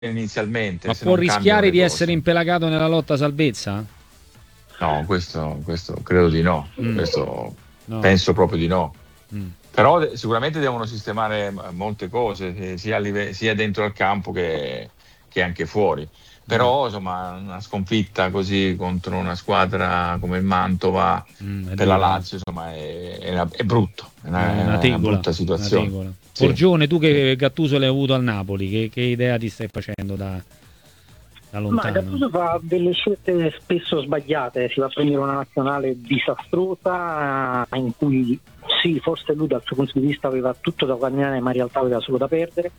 inizialmente. Ma se può non cambiano rischiare le di cose. essere impelagato nella lotta salvezza? No, questo credo di no. Questo No. penso proprio di no. Mm. Però sicuramente devono sistemare molte cose, sia, sia dentro al campo che anche fuori. Però insomma, una sconfitta così contro una squadra come il Mantova È per la dura. Lazio insomma, è brutto, è È una una tegola, brutta situazione. una tegola. Sì. Borgione, tu che Gattuso l'hai avuto al Napoli, che idea ti stai facendo da Ma lontano? Gattuso fa delle scelte spesso sbagliate, si va a prendere una nazionale disastrosa in cui sì, forse lui dal suo punto di vista aveva tutto da guadagnare ma in realtà aveva solo da perdere.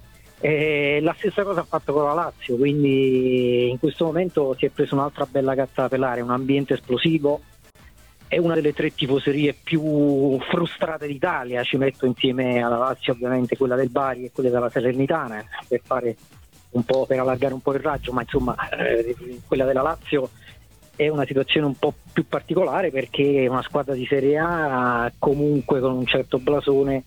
E la stessa cosa ha fatto con la Lazio, quindi in questo momento si è preso un'altra bella gatta da pelare, un ambiente esplosivo, è una delle 3 tifoserie più frustrate d'Italia, ci metto insieme alla Lazio ovviamente quella del Bari e quella della Salernitana per fare per allargare un po' il raggio, ma insomma quella della Lazio è una situazione un po' più particolare perché è una squadra di Serie A comunque con un certo blasone,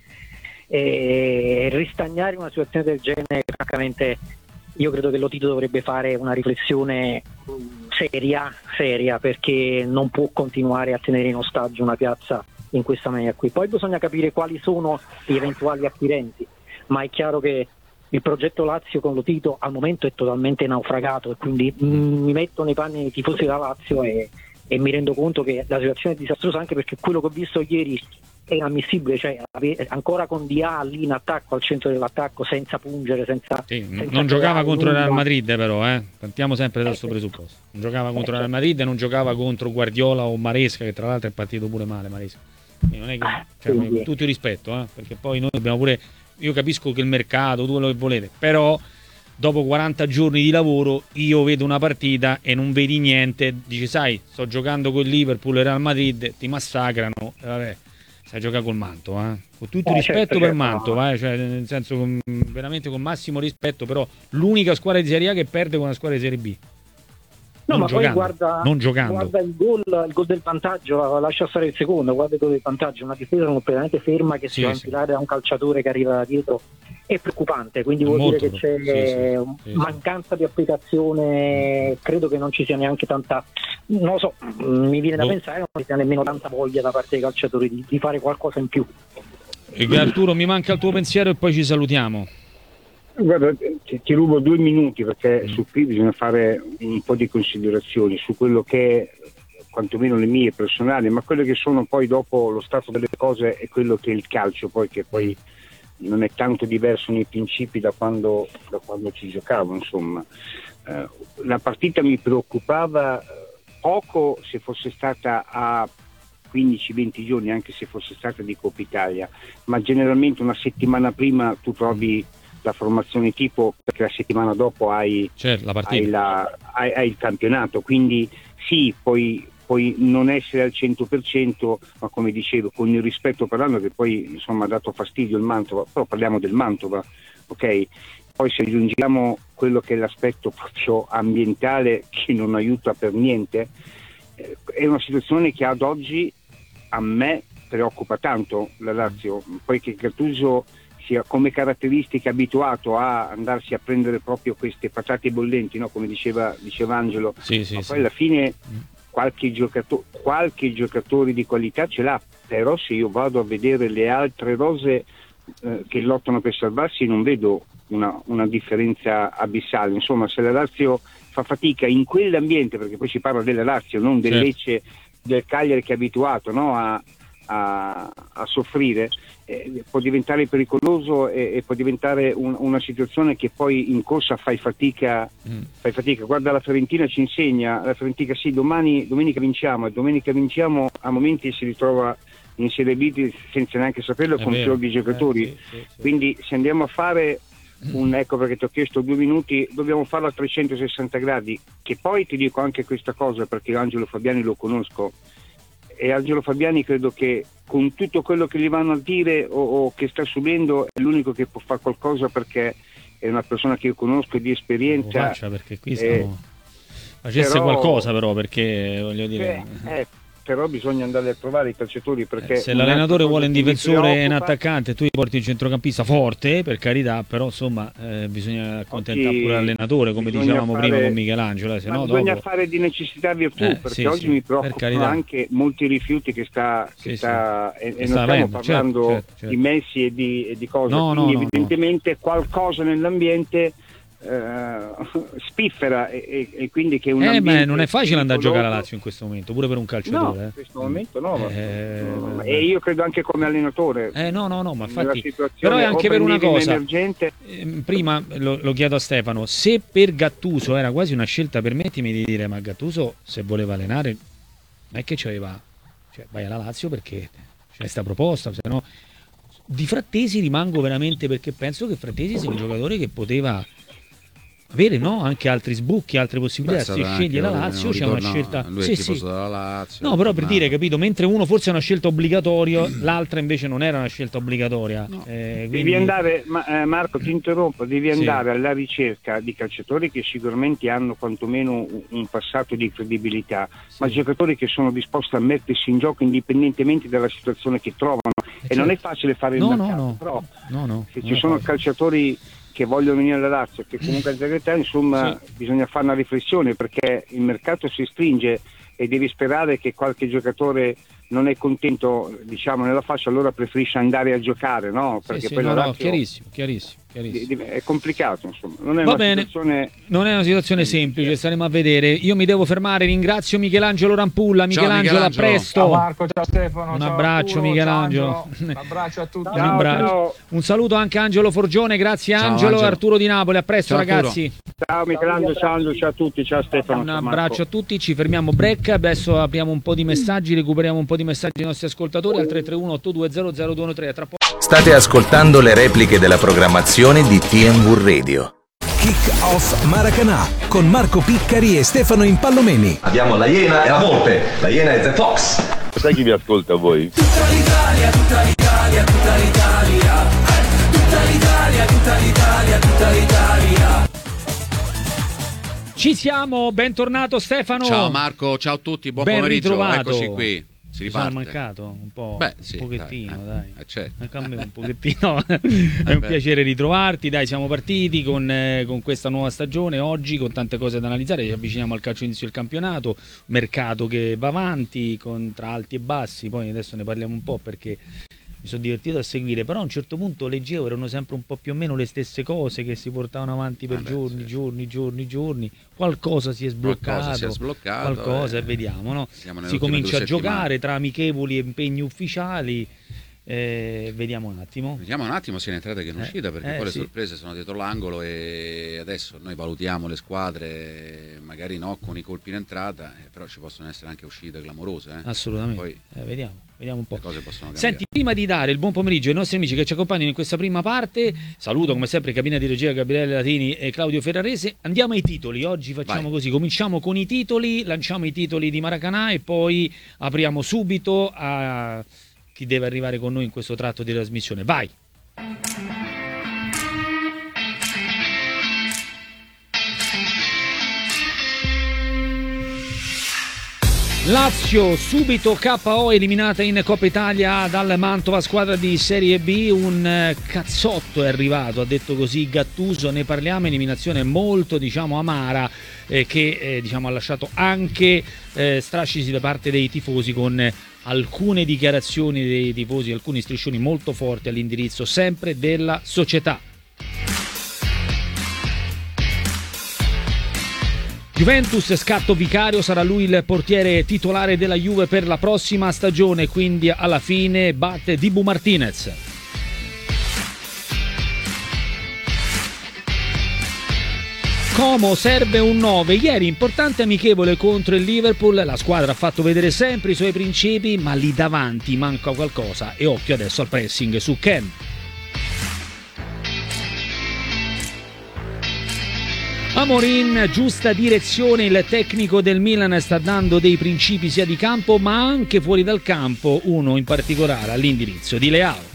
e ristagnare una situazione del genere francamente io credo che Lotito dovrebbe fare una riflessione seria perché non può continuare a tenere in ostaggio una piazza in questa maniera qui. Poi bisogna capire quali sono gli eventuali acquirenti, ma è chiaro che il progetto Lazio con Lotito al momento è totalmente naufragato e quindi mi metto nei panni dei tifosi della Lazio e mi rendo conto che la situazione è disastrosa, anche perché quello che ho visto ieri è inammissibile, cioè ancora con Dia lì in attacco al centro dell'attacco senza pungere, senza non giocava contro il Real nulla. Madrid però, partiamo sempre da questo presupposto. Non giocava contro il Real Madrid e non giocava contro Guardiola o Maresca, che tra l'altro è partito pure male Maresca. Quindi non è che, con tutto il rispetto, perché poi noi dobbiamo pure, io capisco che il mercato, tutto quello che volete, però dopo 40 giorni di lavoro io vedo una partita e non vedi niente, dici sai, sto giocando con il Liverpool e Real Madrid, ti massacrano, vabbè, sai giocare col Mantova, con tutto il rispetto per Mantova, cioè, nel senso veramente con massimo rispetto, però l'unica squadra di Serie A che perde con una squadra di Serie B. No, non ma giocando, poi guarda il gol del vantaggio, lascia stare il secondo, guarda il gol del vantaggio, una difesa completamente ferma che si va a infilare da un calciatore che arriva da dietro, è preoccupante, quindi vuol dire che c'è mancanza di applicazione, credo che non ci sia neanche tanta, non lo so, mi viene da pensare non ci sia nemmeno tanta voglia da parte dei calciatori di fare qualcosa in più. Arturo, mi manca il tuo pensiero e poi ci salutiamo. Guarda, ti rubo 2 minuti perché su qui bisogna fare un po' di considerazioni su quello che è quantomeno le mie personali, ma quelle che sono poi dopo lo stato delle cose e quello che è il calcio, poi che poi non è tanto diverso nei principi da quando ci giocavo, insomma. La partita mi preoccupava poco se fosse stata a 15-20 giorni, anche se fosse stata di Coppa Italia, ma generalmente una settimana prima tu trovi la formazione tipo, perché la settimana dopo hai la partita, hai il campionato, quindi sì, puoi non essere al 100%, ma come dicevo, con il rispetto parlando, che poi insomma ha dato fastidio il Mantova, però parliamo del Mantova, ok? Poi se aggiungiamo quello che è l'aspetto proprio ambientale, che non aiuta per niente, è una situazione che ad oggi a me preoccupa tanto la Lazio, poiché Gattuso sia come caratteristica abituato a andarsi a prendere proprio queste patate bollenti, no? Come diceva Angelo, ma poi alla fine qualche giocatore di qualità ce l'ha, però se io vado a vedere le altre rose che lottano per salvarsi non vedo una differenza abissale. Insomma, se la Lazio fa fatica in quell'ambiente, perché poi si parla della Lazio, non del Lecce, del Cagliari che è abituato, no? a soffrire, può diventare pericoloso e può diventare una situazione che poi in corsa fai fatica. Guarda, la Fiorentina ci insegna, la Fiorentina sì, domenica vinciamo, e domenica vinciamo a momenti si ritrova in Serie B senza neanche saperlo, con fior di giocatori, quindi se andiamo a fare ecco perché ti ho chiesto 2 minuti, dobbiamo farlo a 360 gradi, che poi ti dico anche questa cosa perché Angelo Fabiani lo conosco, e Angelo Fabiani credo che con tutto quello che gli vanno a dire o che sta subendo è l'unico che può fare qualcosa, perché è una persona che io conosco e di esperienza, perché qui facesse qualcosa però, perché voglio dire però bisogna andare a trovare i calciatori, perché se l'allenatore vuole un difensore e un attaccante, tu gli porti un centrocampista forte, per carità, però insomma bisogna accontentare pure l'allenatore, come dicevamo prima con Michelangelo, se no bisogna dopo... fare di necessità virtù, perché oggi mi preoccupano anche molti rifiuti che sta e non stiamo parlando certo. di Messi e di cose, quindi evidentemente qualcosa nell'ambiente spiffera, e quindi che ma non è facile andare a giocare a Lazio in questo momento, pure per un calciatore. In questo momento no. E io credo anche come allenatore. No, ma infatti, però è anche per una cosa. Prima lo chiedo a Stefano, se per Gattuso era quasi una scelta, permettimi di dire, ma Gattuso se voleva allenare non è che c'aveva, vai alla Lazio perché c'è questa proposta, se no di Frattesi rimango veramente, perché penso che Frattesi sia un giocatore che poteva avere anche altri sbocchi, altre possibilità. Se sceglie la Lazio c'è una scelta. Lui è tifoso della Lazio. No, però per dire, capito, mentre uno forse è una scelta obbligatoria, l'altra invece non era una scelta obbligatoria. No. Quindi... Devi andare, Marco, ti interrompo, devi andare alla ricerca di calciatori che sicuramente hanno quantomeno un passato di credibilità, ma giocatori che sono disposti a mettersi in gioco indipendentemente dalla situazione che trovano. E non è facile fare il mercato, però se ci sono calciatori che vogliono venire alla Lazio, che comunque bisogna fare una riflessione, perché il mercato si stringe e devi sperare che qualche giocatore non è contento, diciamo, nella fascia, allora preferisce andare a giocare, no? Perché poi la Lazio chiarissimo. È complicato, insomma. Non è una situazione semplice, staremo a vedere. Io mi devo fermare, ringrazio Michelangelo Rampulla. Michelangelo, a presto. Ciao Marco, ciao Stefano. Un abbraccio, Michelangelo. Un abbraccio a tutti. Ciao. Un saluto anche a Angelo Forgione, grazie Angelo. Arturo di Napoli, a presto, ciao, ragazzi. Ciao Michelangelo, ciao a tutti, ciao Stefano. Un abbraccio a tutti, ci fermiamo break, adesso apriamo un po' di messaggi, recuperiamo un po' di messaggi dei nostri ascoltatori al 331 820 0213. Tra poco. State ascoltando le repliche della programmazione di TNV Radio. Kick Off Maracanã con Marco Piccari e Stefano Impallomeni. Abbiamo la Iena e la Volpe. La Iena è The Fox. Sai chi vi ascolta a voi? Tutta l'Italia, tutta l'Italia, tutta l'Italia. Tutta l'Italia, tutta l'Italia, tutta l'Italia. Ci siamo, bentornato Stefano. Ciao Marco, ciao a tutti, buon pomeriggio. Ritrovato. Eccoci qui. Si sono mancato un po', un pochettino, dai. Certo. Anche a me un pochettino. È un piacere ritrovarti, dai, siamo partiti con questa nuova stagione oggi, con tante cose da analizzare, ci avviciniamo al calcio inizio del campionato, mercato che va avanti tra alti e bassi, poi adesso ne parliamo un po' perché mi sono divertito a seguire, però a un certo punto leggevo, erano sempre un po' più o meno le stesse cose che si portavano avanti per giorni, qualcosa si è sbloccato, qualcosa e vediamo, no? Si comincia a giocare tra amichevoli e impegni ufficiali. Vediamo un attimo sia in entrata che in uscita, perché poi le sorprese sono dietro l'angolo e adesso noi valutiamo le squadre magari con i colpi in entrata, però ci possono essere anche uscite clamorose. Assolutamente. Poi, vediamo un po'. Le cose possono cambiare. Senti, prima di dare il buon pomeriggio ai nostri amici che ci accompagnano in questa prima parte, saluto come sempre cabina di regia Gabriele Latini e Claudio Ferrarese. Andiamo ai titoli, oggi facciamo così, cominciamo con i titoli, lanciamo i titoli di Maracanã e poi apriamo subito a chi deve arrivare con noi in questo tratto di trasmissione. Vai! Lazio subito KO, eliminata in Coppa Italia dal Mantova, squadra di Serie B. Un cazzotto è arrivato, ha detto così Gattuso, ne parliamo, eliminazione molto amara che ha lasciato anche strascichi da parte dei tifosi, con alcune dichiarazioni dei tifosi, alcuni striscioni molto forti all'indirizzo sempre della società. Juventus, scatto Vicario, sarà lui il portiere titolare della Juve per la prossima stagione, quindi alla fine batte Dibu Martinez. Como, serve un 9. Ieri importante amichevole contro il Liverpool, la squadra ha fatto vedere sempre i suoi principi, ma lì davanti manca qualcosa e occhio adesso al pressing su Ken. Amorim, giusta direzione, il tecnico del Milan sta dando dei principi sia di campo ma anche fuori dal campo, uno in particolare all'indirizzo di Leao.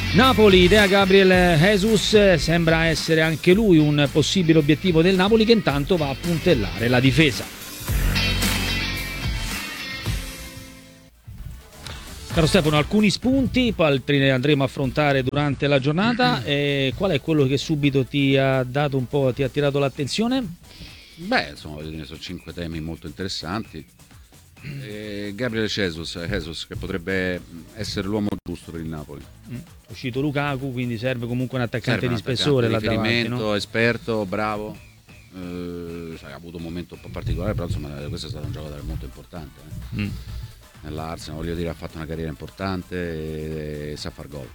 Napoli, idea Gabriel Jesus, sembra essere anche lui un possibile obiettivo del Napoli, che intanto va a puntellare la difesa. Caro Stefano, alcuni spunti, poi altri ne andremo a affrontare durante la giornata. Qual è quello che subito ti ha dato un po', ti ha attirato l'attenzione? Beh, insomma, sono 5 temi molto interessanti. Gabriel Jesus, che potrebbe essere l'uomo giusto per il Napoli. È uscito Lukaku, quindi serve comunque un attaccante di spessore là davanti, no? Esperto, bravo. Ha avuto un momento un po' particolare, però insomma questo è stato un giocatore molto importante. Nell'Arsenal, voglio dire, ha fatto una carriera importante e sa far gol.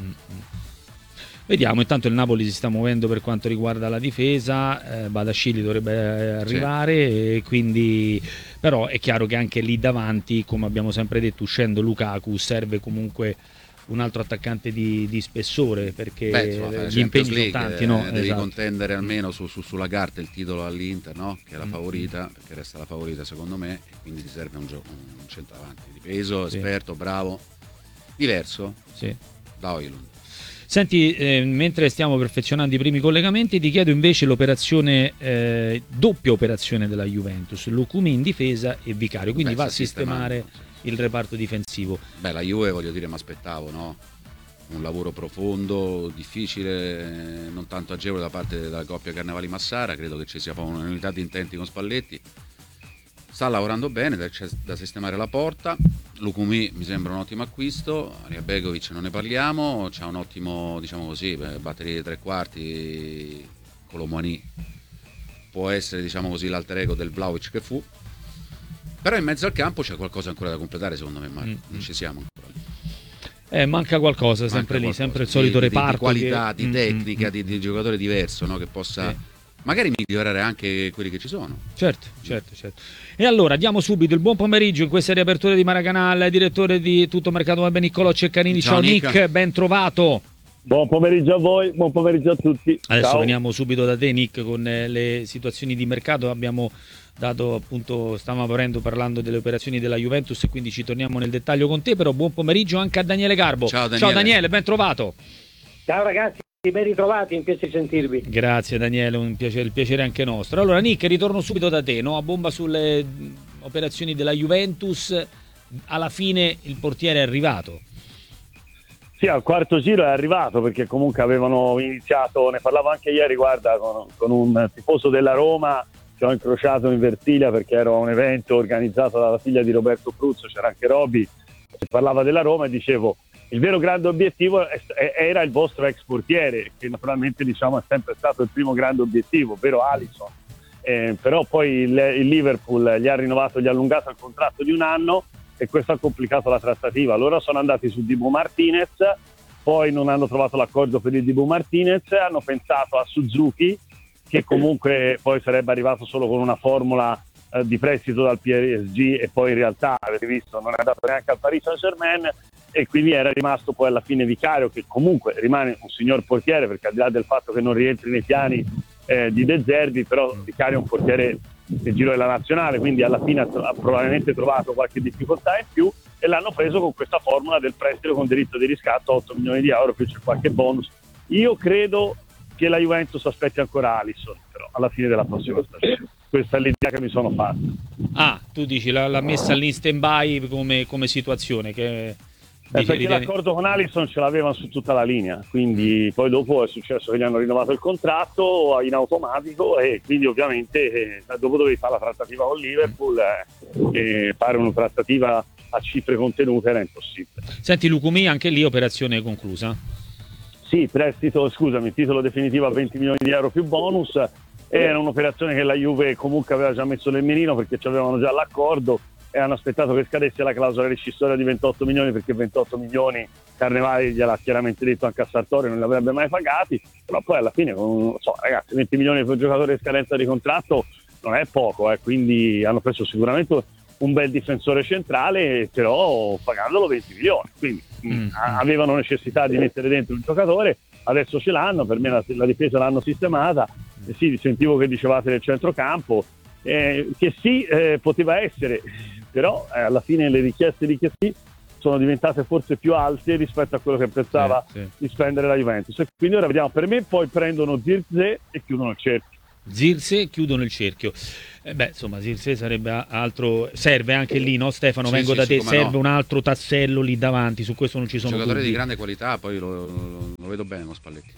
Vediamo, intanto il Napoli si sta muovendo per quanto riguarda la difesa, Badashili dovrebbe arrivare, e quindi però è chiaro che anche lì davanti, come abbiamo sempre detto, uscendo Lukaku, serve comunque un altro attaccante di spessore, perché gli impegni sono tanti, no? Devi esatto. contendere almeno sulla carta il titolo all'Inter, no? Che è la favorita, perché resta la favorita secondo me, e quindi ti serve un centravanti di peso, esperto, bravo, diverso da Højlund. Senti, mentre stiamo perfezionando i primi collegamenti, ti chiedo invece l'operazione, doppia operazione della Juventus, Lukumi in difesa e Vicario, quindi va a sistemare il reparto difensivo. Beh, la Juve, voglio dire, mi aspettavo, no? Un lavoro profondo, difficile, non tanto agevole da parte della coppia Carnevali-Massara. Credo che ci sia un'unità di intenti con Spalletti. Sta lavorando bene, c'è da sistemare la porta. Lukumi mi sembra un ottimo acquisto. Ariabegovic non ne parliamo, c'ha un ottimo, diciamo così, batteria di tre quarti. Colomani può essere, diciamo così, l'alter ego del Vlahovic che fu. Però in mezzo al campo c'è qualcosa ancora da completare, secondo me, Marco. Non ci siamo ancora. Manca qualcosa, sempre lì, sempre il solito reparto. Di qualità, di tecnica, di giocatore diverso, no? Che possa magari migliorare anche quelli che ci sono. Certo. E allora diamo subito il buon pomeriggio in questa riapertura di Maracanã al direttore di Tutto Mercato Web, Niccolò Ceccarini. Ciao Nick, ben trovato. Buon pomeriggio a voi, buon pomeriggio a tutti. Adesso veniamo subito da te, Nick, con le situazioni di mercato. Abbiamo dato, appunto, stavamo parlando delle operazioni della Juventus e quindi ci torniamo nel dettaglio con te, però buon pomeriggio anche a Daniele Garbo. Ciao Daniele, ben trovato. Ciao ragazzi, ben ritrovati, un piacere sentirvi. Grazie Daniele, il piacere anche nostro. Allora Nick, ritorno subito da te, no? A bomba sulle operazioni della Juventus. Alla fine il portiere è arrivato. Sì, al quarto giro è arrivato, perché comunque avevano iniziato, ne parlavo anche ieri, guarda, con un tifoso della Roma che ho incrociato in Vertiglia perché era un evento organizzato dalla figlia di Roberto Pruzzo, c'era anche Roby, si parlava della Roma e dicevo il vero grande obiettivo era il vostro ex portiere, che naturalmente, diciamo, è sempre stato il primo grande obiettivo, ovvero Alisson. Però poi il Liverpool gli ha allungato il contratto di un anno e questo ha complicato la trattativa. Loro sono andati su Dibu Martinez, poi non hanno trovato l'accordo per il Dibu Martinez, hanno pensato a Suzuki, che comunque poi sarebbe arrivato solo con una formula di prestito dal PSG, e poi in realtà, avete visto, non è andato neanche al Paris Saint-Germain, e quindi era rimasto poi alla fine Vicario, che comunque rimane un signor portiere, perché al di là del fatto che non rientri nei piani di De Zerbi, però Vicario è un portiere del giro della nazionale, quindi alla fine ha probabilmente trovato qualche difficoltà in più, e l'hanno preso con questa formula del prestito con diritto di riscatto, 8 milioni di euro, più c'è qualche bonus. Io credo che la Juventus aspetti ancora Alisson, però alla fine della prossima stagione. Questa è l'idea che mi sono fatta. Tu dici l'ha messa lì in stand-by come situazione, che perché l'accordo con Alisson ce l'avevano su tutta la linea, quindi poi dopo è successo che gli hanno rinnovato il contratto in automatico, e quindi ovviamente dopo dovevi fare la trattativa con Liverpool, e fare una trattativa a cifre contenute era impossibile. Senti, Lukumi, anche lì operazione conclusa? Sì, titolo definitivo a 20 milioni di euro più bonus. Era un'operazione che la Juve comunque aveva già messo nel mirino, perché ci avevano già l'accordo e hanno aspettato che scadesse la clausola rescissoria di 28 milioni, perché 28 milioni Carnevali gliel'ha chiaramente detto anche a Sartori, non li avrebbe mai pagati, però poi alla fine, ragazzi, 20 milioni per un giocatore di scadenza di contratto non è poco, quindi hanno preso sicuramente un bel difensore centrale, però pagandolo 20 milioni, quindi avevano necessità di mettere dentro un giocatore, adesso ce l'hanno, per me la difesa l'hanno sistemata. Sì, sentivo che dicevate del centrocampo, che sì, poteva essere, però alla fine le richieste di che sì sono diventate forse più alte rispetto a quello che pensava di spendere la Juventus, e quindi ora vediamo. Per me poi prendono Zirkzee e chiudono il cerchio. Zirkzee, chiudono il cerchio. Insomma, Zirkzee sarebbe altro, serve anche lì, no Stefano? Vengo da te, serve un altro tassello lì davanti, su questo non ci sono giocatore dubbi. di grande qualità, poi lo vedo bene con Spalletti.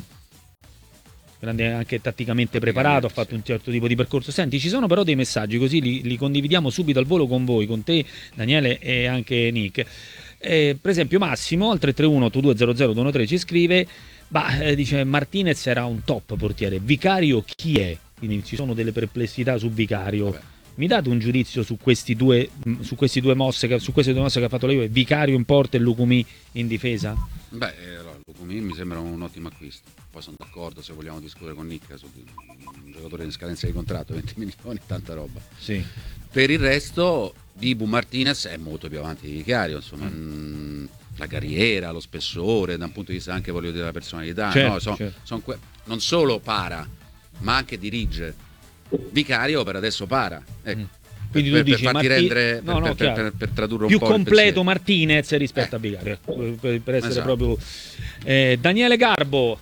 Grande, anche tatticamente preparato, ha fatto un certo tipo di percorso. Senti, ci sono però dei messaggi, così li condividiamo subito al volo con voi, con te Daniele e anche Nick. Per esempio Massimo al 331-8200-213 ci scrive, dice Martinez era un top portiere, Vicario chi è? Quindi ci sono delle perplessità su Vicario. Vabbè. Mi date un giudizio su queste due mosse che ha fatto la Juve, Vicario in porta e Lucumí in difesa? Allora, Lucumí mi sembra un ottimo acquisto. Poi sono d'accordo, se vogliamo discutere con Nick, su un giocatore in scadenza di contratto, 20 milioni, tanta roba. Sì. Per il resto, Dibu Martinez è molto più avanti di Vicario, insomma, la carriera, lo spessore, da un punto di vista anche, voglio dire, della personalità, non solo para, ma anche dirige. Vicario per adesso para, ecco. Quindi tu dici farti rendere, per tradurre un più po' completo Martinez rispetto a Vicario, per essere proprio Daniele Garbo.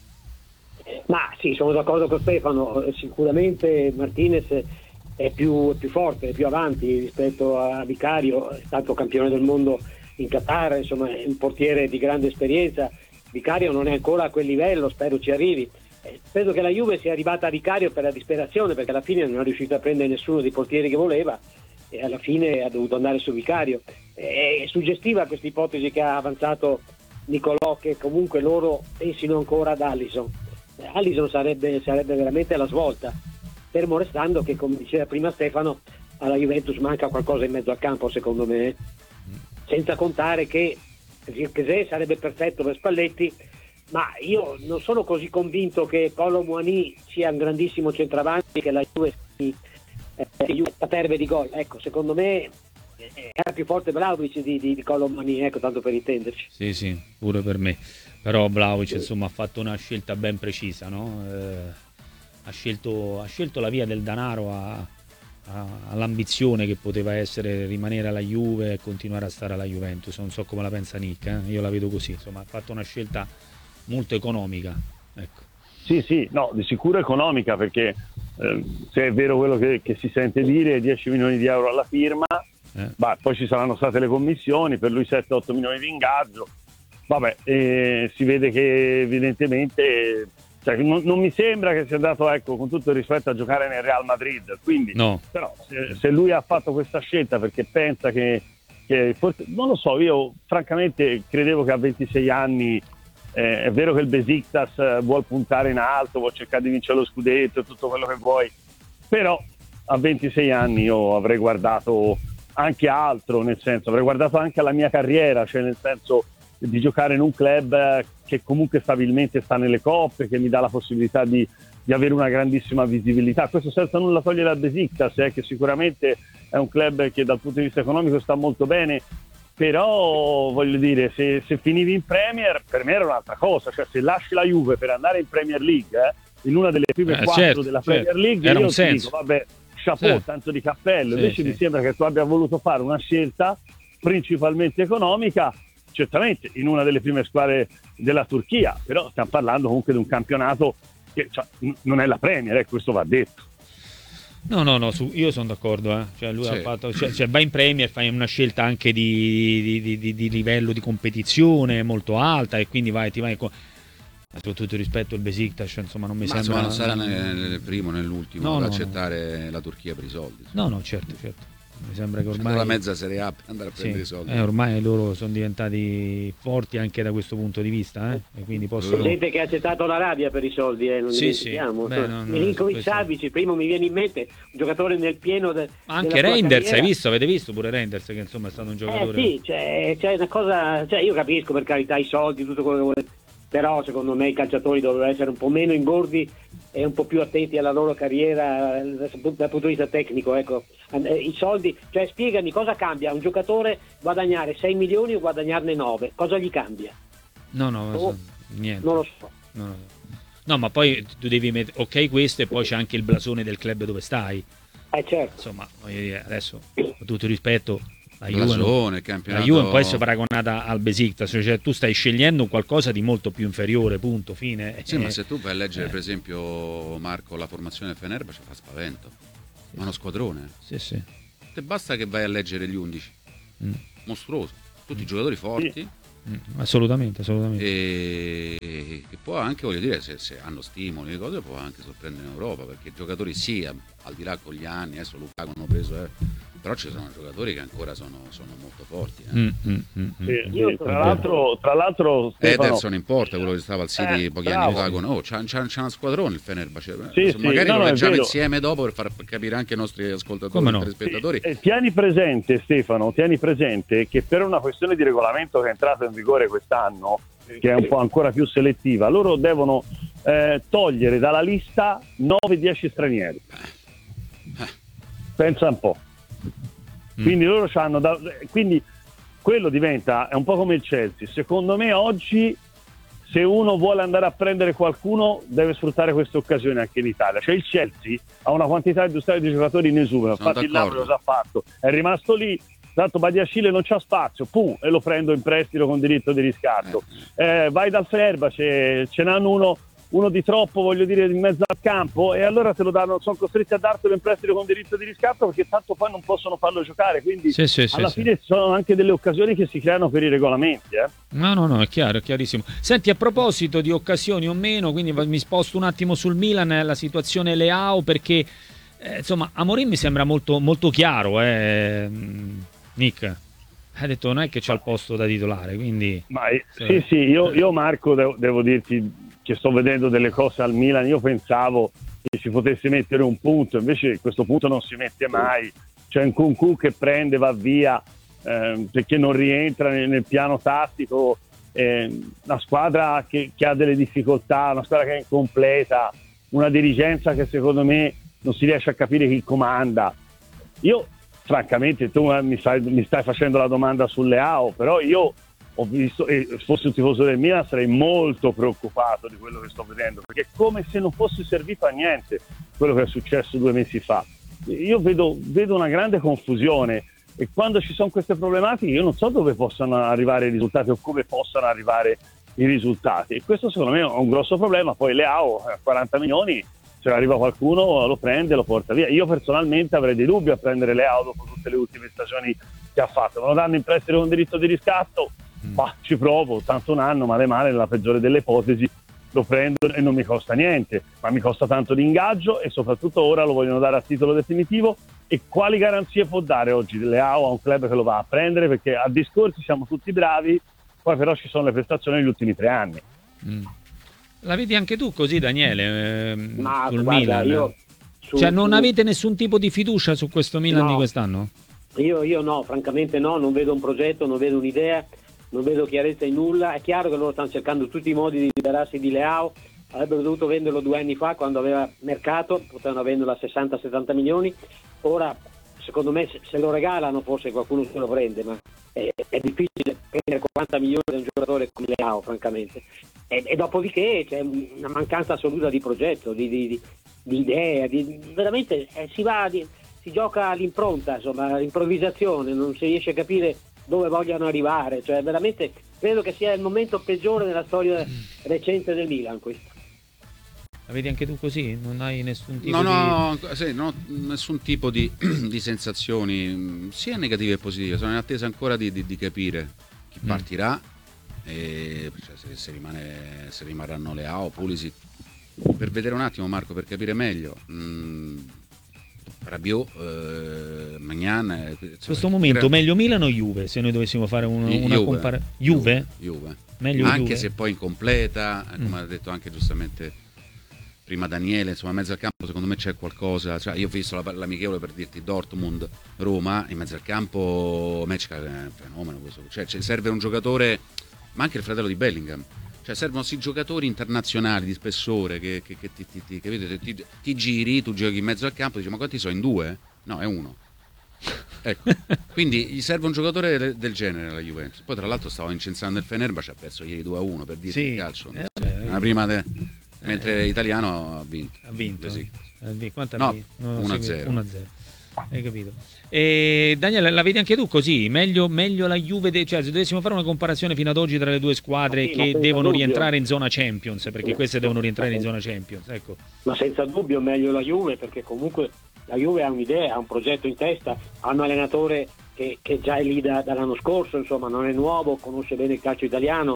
Ma sì, sono d'accordo con Stefano, sicuramente Martinez è più forte, è più avanti rispetto a Vicario, è stato campione del mondo in Qatar, insomma è un portiere di grande esperienza. Vicario non è ancora a quel livello, spero ci arrivi. Penso che la Juve sia arrivata a Vicario per la disperazione, perché alla fine non è riuscita a prendere nessuno dei portieri che voleva e alla fine ha dovuto andare su Vicario. È suggestiva questa ipotesi che ha avanzato Nicolò, che comunque loro pensino ancora ad Alisson. Alisson sarebbe veramente la svolta, fermo restando che, come diceva prima Stefano, alla Juventus manca qualcosa in mezzo al campo, secondo me, senza contare che Zirkzee sarebbe perfetto per Spalletti, ma io non sono così convinto che Kolo Muani sia un grandissimo centravanti, che la Juve caterve di gol. Ecco, secondo me era più forte Vlahovic di Kolo Muani, ecco, tanto per intenderci. Sì, pure per me. Però Vlahovic insomma ha fatto una scelta ben precisa, no? Ha scelto la via del denaro all'ambizione che poteva essere rimanere alla Juve e continuare a stare alla Juventus. Non so come la pensa Nick, io la vedo così, insomma ha fatto una scelta molto economica, ecco. Sì, no, di sicuro economica, perché se è vero quello che si sente dire, 10 milioni di euro alla firma, poi ci saranno state le commissioni, per lui 7-8 milioni di ingaggio, si vede che evidentemente non mi sembra che sia andato, ecco, con tutto il rispetto, a giocare nel Real Madrid, quindi no. Però se lui ha fatto questa scelta perché pensa che forse, non lo so, io francamente credevo che a 26 anni è vero che il Besiktas vuol puntare in alto, vuol cercare di vincere lo scudetto, tutto quello che vuoi, però a 26 anni io avrei guardato anche altro, nel senso avrei guardato anche alla mia carriera, cioè nel senso di giocare in un club che comunque stabilmente sta nelle coppe, che mi dà la possibilità di avere una grandissima visibilità. Questo senza nulla togliere al Besiktas, che sicuramente è un club che dal punto di vista economico sta molto bene, però voglio dire, se finivi in Premier, per me era un'altra cosa, cioè se lasci la Juve per andare in Premier League, in una delle prime 4 della Premier League, era io un senso. ti dico, vabbè, chapeau, tanto di cappello. Invece mi sembra che tu abbia voluto fare una scelta principalmente economica, certamente in una delle prime squadre della Turchia, però stiamo parlando comunque di un campionato che non è la Premier, questo va detto. No, io sono d'accordo, cioè lui ha fatto, va in Premier, fai una scelta anche di livello di competizione molto alta e quindi ti vai con tutto il rispetto al Besiktas, insomma non mi sembra. Ma non sarà nel primo né nell'ultimo ad accettare la Turchia per i soldi. No, certo. Mi sembra che ormai la mezza Serie A per andare a prendere i soldi. Ormai loro sono diventati forti anche da questo punto di vista, e quindi possono. Gente che ha accettato l'Arabia per i soldi, non dimentichiamo. Milinkovic-Savic, primo mi viene in mente, un giocatore nel pieno anche Reinders, avete visto pure Reinders, che insomma è stato un giocatore. Sì, c'è una cosa, io capisco, per carità, i soldi, tutto quello che volete, però secondo me i calciatori dovrebbero essere un po' meno ingordi e un po' più attenti alla loro carriera dal punto di vista tecnico, ecco. I soldi, cioè spiegami cosa cambia un giocatore guadagnare 6 milioni o guadagnarne 9, cosa gli cambia? Niente. Non lo so. No, ma poi tu devi mettere, ok, questo, e poi c'è anche il blasone del club dove stai. Certo. Insomma, voglio dire, adesso con tutto il rispetto, La Juve non può essere paragonata al Besiktas, cioè tu stai scegliendo qualcosa di molto più inferiore, punto, fine. Sì, ma se tu vai a leggere per esempio, Marco, la formazione del Fenerbahce fa spavento, ma uno squadrone. Sì. Te basta che vai a leggere gli 11, mostruoso, tutti giocatori forti. Assolutamente. E che può anche, voglio dire, se hanno stimoli, le cose, può anche sorprendere in Europa, perché i giocatori al di là con gli anni, adesso Lukaku hanno preso, però ci sono giocatori che ancora sono molto forti. Sì, tra l'altro Stefano, Ederson in porta, quello che stava al City pochi anni fa c'ha una squadrone il Fenerbahce. Magari lo leggiamo insieme dopo per far capire anche ai nostri ascoltatori e telespettatori. Tieni presente, Stefano, che per una questione di regolamento che è entrato in vigore quest'anno, che è un po' ancora più selettiva, loro devono togliere dalla lista 9-10 stranieri. Pensa un po'. Quindi loro hanno quindi quello diventa, è un po' come il Chelsea. Secondo me oggi, se uno vuole andare a prendere qualcuno, deve sfruttare questa occasione anche in Italia. Cioè il Chelsea ha una quantità industriale di giocatori in esubero, infatti il Napoli lo ha fatto, è rimasto lì, tanto Badiashile non c'ha spazio, e lo prendo in prestito con diritto di riscatto. Vai dal Fenerbahce, ce n'hanno uno di troppo, voglio dire, in mezzo al campo, e allora te lo danno, sono costretti a dartelo in prestito con diritto di riscatto, perché tanto poi non possono farlo giocare, quindi alla fine ci sono anche delle occasioni che si creano per i regolamenti. No, è chiaro, è chiarissimo. Senti, a proposito di occasioni o meno, quindi mi sposto un attimo sul Milan, la situazione Leao, perché insomma Amorim mi sembra molto, molto chiaro, Nick ha detto non è che c'ha il posto da titolare, quindi sì, io Marco devo dirti che sto vedendo delle cose al Milan. Io pensavo che si potesse mettere un punto, invece questo punto non si mette mai. C'è un Nkunku che prende, va via perché non rientra nel piano tattico, una squadra che ha delle difficoltà, una squadra che è incompleta, una dirigenza che secondo me non si riesce a capire chi comanda. Io francamente, tu mi stai facendo la domanda sul Leao, però io ho visto, e se fossi un tifoso del Milan sarei molto preoccupato di quello che sto vedendo, perché è come se non fosse servito a niente quello che è successo 2 mesi fa. Io vedo una grande confusione, e quando ci sono queste problematiche io non so dove possano arrivare i risultati o come possano arrivare i risultati, e questo secondo me è un grosso problema. Poi Leao 40 milioni, se arriva qualcuno lo prende, lo porta via. Io personalmente avrei dei dubbi a prendere Leao dopo tutte le ultime stagioni che ha fatto. Me lo danno in prestito con diritto di riscatto, ci provo, tanto un anno, male nella peggiore delle ipotesi lo prendo e non mi costa niente, ma mi costa tanto di ingaggio, e soprattutto ora lo vogliono dare a titolo definitivo. E quali garanzie può dare oggi Leao a un club che lo va a prendere? Perché a discorsi siamo tutti bravi, poi però ci sono le prestazioni negli ultimi 3 anni. La vedi anche tu così, Daniele? Ma sul guarda, Milan? Cioè non avete nessun tipo di fiducia su questo Milan di quest'anno? Io no, francamente no, non vedo un progetto, non vedo un'idea, non vedo chiarezza in nulla. È chiaro che loro stanno cercando tutti i modi di liberarsi di Leao, avrebbero dovuto venderlo 2 anni fa quando aveva mercato, potevano venderlo a 60-70 milioni. Ora secondo me se lo regalano forse qualcuno se lo prende, ma è difficile prendere 40 milioni da un giocatore come Leao, francamente. E dopodiché c'è una mancanza assoluta di progetto, di idea, veramente si gioca all'impronta, insomma, all'improvvisazione, non si riesce a capire dove vogliono arrivare. Cioè veramente credo che sia il momento peggiore nella storia recente del Milan questo. La vedi anche tu così? Non hai nessun tipo nessun tipo di sensazioni, sia negative che positive. Sono in attesa ancora di capire chi partirà, e cioè, se rimarranno Leao, Pulisic, per vedere un attimo, Marco, per capire meglio. Rabiot, Magnan. In questo momento meglio Milan o Juve, se noi dovessimo fare una comparazione? Juve? Meglio anche Juve. Se poi incompleta, come ha detto anche giustamente prima Daniele, insomma, in mezzo al campo secondo me c'è qualcosa. Cioè, io ho visto l'amichevole, per dirti, Dortmund Roma, in mezzo al campo Mečka è un fenomeno questo. Cioè, serve un giocatore, ma anche il fratello di Bellingham. Cioè servono giocatori internazionali di spessore che ti giri, tu giochi in mezzo al campo e dici: ma quanti sono in 2? No, è 1. Ecco. Quindi gli serve un giocatore del genere alla Juventus. Poi tra l'altro stavo incensando il Fenerbahce, ha perso ieri 2-1, per dirti il calcio. Mentre l'italiano ha vinto. Quanto no, 1-0. 1-0. Hai capito? E Daniele, la vedi anche tu così? Meglio la Juve, cioè se dovessimo fare una comparazione fino ad oggi tra le due squadre che devono rientrare in zona Champions, perché queste devono rientrare in zona Champions, ecco. Ma senza dubbio meglio la Juve, perché comunque la Juve ha un'idea, ha un progetto in testa, ha un allenatore che già è lì dall'anno scorso, insomma non è nuovo, conosce bene il calcio italiano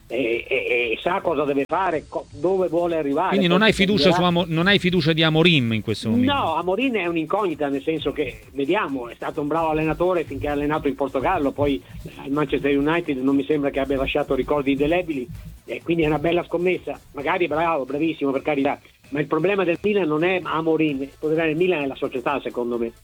e sa cosa deve fare, dove vuole arrivare. Quindi non hai fiducia di Amorim in questo momento? No, Amorim è un'incognita, nel senso che vediamo, è stato un bravo allenatore finché ha allenato in Portogallo, poi il Manchester United non mi sembra che abbia lasciato ricordi indelebili, e quindi è una bella scommessa, magari bravissimo per carità, ma il problema del Milan non è Amorim, il problema del Milan è la società, secondo me.